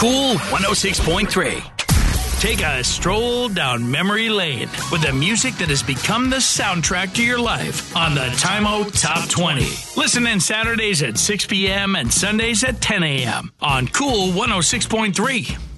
Cool 106.3. Take a stroll down memory lane with the music that has become the soundtrack to your life on the Time Out Top 20. Listen in Saturdays at 6 p.m. and Sundays at 10 a.m. on Cool 106.3.